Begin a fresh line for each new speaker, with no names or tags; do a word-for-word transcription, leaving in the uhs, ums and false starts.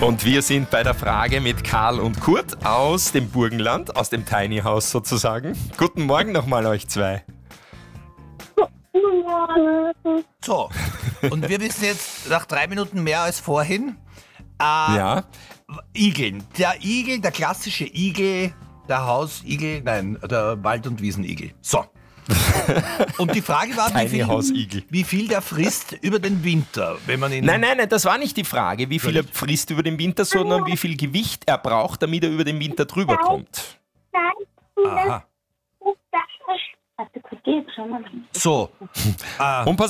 Und wir sind bei der Frage mit Karl und Kurt aus dem Burgenland, aus dem Tiny House sozusagen. Guten Morgen nochmal euch zwei.
So, und wir wissen jetzt nach drei Minuten mehr als vorhin. Äh,
Ja.
Igeln. Der Igel, der klassische Igel, der Hausigel, nein, der Wald- und Wiesenigel. So. Und die Frage war, wie
Tiny
viel,
House Igel.
wie viel der frisst über den Winter, wenn man ihn...
Nein, nein, nein, das war nicht die Frage, wie viel er
Nicht?
frisst über den Winter, sondern wie viel Gewicht er braucht, damit er über den Winter drüber kommt.
Aha.
Warte kurz, geh jetzt schon mal.
So. Äh,
Und pass